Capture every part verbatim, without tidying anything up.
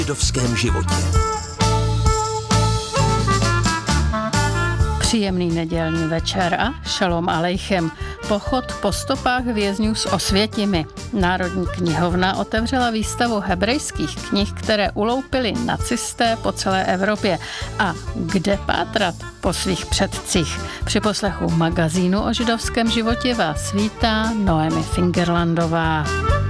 v židovském životě. Příjemný nedělní večer a šalom alejchem. Pochod po stopách vězňů z Osvětimi. Národní knihovna otevřela výstavu hebrejských knih, které uloupili nacisté po celé Evropě. A kde pátrat po svých předcích? Při poslechu magazínu o židovském životě vás vítá Noemi Fingerlandová.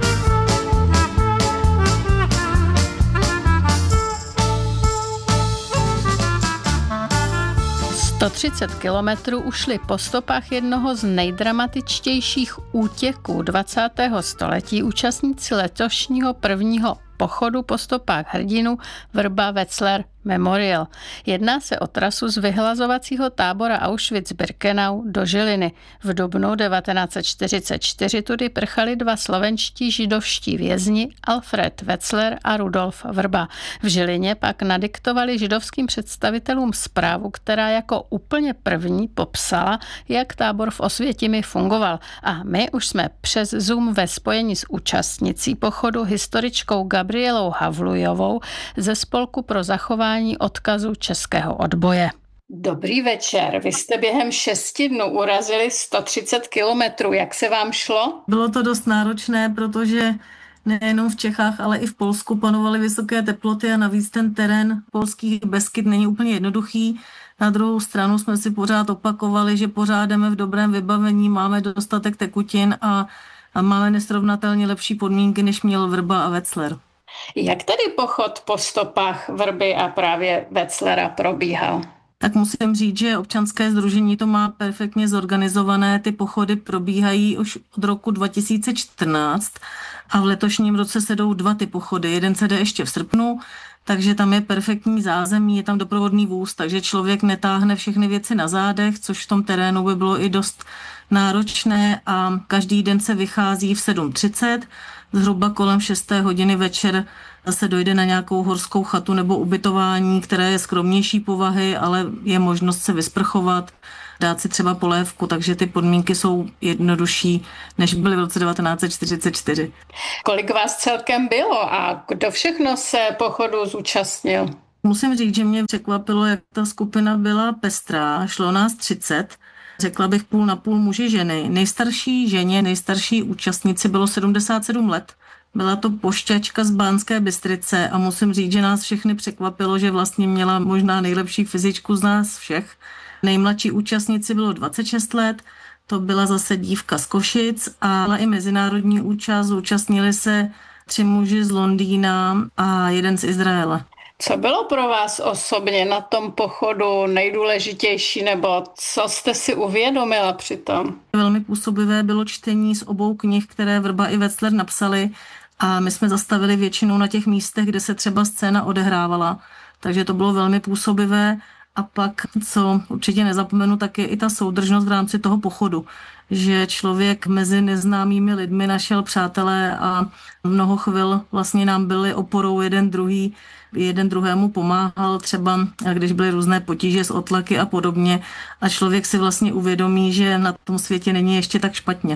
sto třicet kilometrů ušli po stopách jednoho z nejdramatičtějších útěků dvacátého století účastníci letošního prvního pochodu po stopách hrdinů Vrba Wetzlar Memorial. Jedná se o trasu z vyhlazovacího tábora Auschwitz-Birkenau do Žiliny. V dubnu devatenáct set čtyřicet čtyři tudy prchali dva slovenští židovští vězni Alfred Wetzler a Rudolf Vrba. V Žilině pak nadiktovali židovským představitelům zprávu, která jako úplně první popsala, jak tábor v Osvětimi fungoval. A my už jsme přes Zoom ve spojení s účastnicí pochodu historičkou Gabrielou Havlujovou ze Spolku pro zachování odkazu českého odboje. Dobrý večer. Vy jste během šesti dnů urazili sto třicet kilometrů. Jak se vám šlo? Bylo to dost náročné, protože nejenom v Čechách, ale i v Polsku panovaly vysoké teploty a navíc ten terén polských Beskyd není úplně jednoduchý. Na druhou stranu jsme si pořád opakovali, že pořád jdeme v dobrém vybavení, máme dostatek tekutin a, a máme nesrovnatelně lepší podmínky, než měl Vrba a Wetzler. Jak tedy pochod po stopách Vrby a právě Wetzlera probíhal? Tak musím říct, že občanské sdružení to má perfektně zorganizované. Ty pochody probíhají už od roku dva tisíce čtrnáct a v letošním roce se jdou dva ty pochody. Jeden se jde ještě v srpnu, takže tam je perfektní zázemí, je tam doprovodný vůz, takže člověk netáhne všechny věci na zádech, což v tom terénu by bylo i dost náročné a každý den se vychází v sedm třicet. Zhruba kolem šesté hodiny večer se dojde na nějakou horskou chatu nebo ubytování, které je skromnější povahy, ale je možnost se vysprchovat, dát si třeba polévku, takže ty podmínky jsou jednodušší, než byly v roce devatenáct set čtyřicet čtyři. Kolik vás celkem bylo a kdo všechno se pochodu zúčastnil? Musím říct, že mě překvapilo, jak ta skupina byla pestrá, šlo nás třicet. Řekla bych půl na půl muži ženy. Nejstarší ženě, nejstarší účastnici bylo sedmdesát sedm let. Byla to pošťačka z Banské Bystrice a musím říct, že nás všechny překvapilo, že vlastně měla možná nejlepší fyzičku z nás všech. Nejmladší účastnici bylo dvacet šest let, to byla zase dívka z Košic a byla i mezinárodní účast, zúčastnili se tři muži z Londýna a jeden z Izraele. Co bylo pro vás osobně na tom pochodu nejdůležitější, nebo co jste si uvědomila při tom? Velmi působivé bylo čtení z obou knih, které Vrba i Wetzler napsali a my jsme zastavili většinou na těch místech, kde se třeba scéna odehrávala, takže to bylo velmi působivé. A pak, co určitě nezapomenu, tak je i ta soudržnost v rámci toho pochodu, že člověk mezi neznámými lidmi našel přátelé a mnoho chvil vlastně nám byli oporou jeden druhý, jeden druhému pomáhal, třeba když byly různé potíže s otlaky a podobně a člověk si vlastně uvědomí, že na tom světě není ještě tak špatně.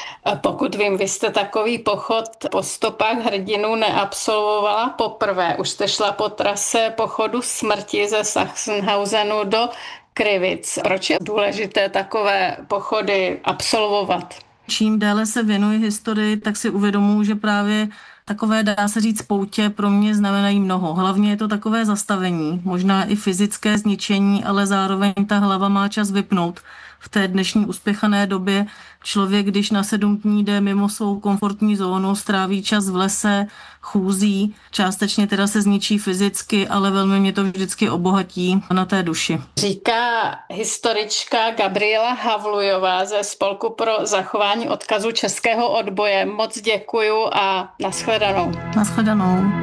Pokud vím, vy jste takový pochod po stopách hrdinů neabsolvovala poprvé. Už jste šla po trase pochodu smrti ze Sachsenhausenu do Krivic. Proč je důležité takové pochody absolvovat? Čím déle se věnuji historii, tak si uvědomuji, že právě takové, dá se říct, poutě pro mě znamenají mnoho. Hlavně je to takové zastavení, možná i fyzické zničení, ale zároveň ta hlava má čas vypnout. V té dnešní uspěchané době člověk, když na sedm dní jde mimo svou komfortní zónu, stráví čas v lese, chůzí, částečně teda se zničí fyzicky, ale velmi mě to vždycky obohatí na té duši. Říká historička Gabriela Havlujová ze Spolku pro zachování odkazu českého odboje. Moc děkuju a nashledanou. Nashledanou.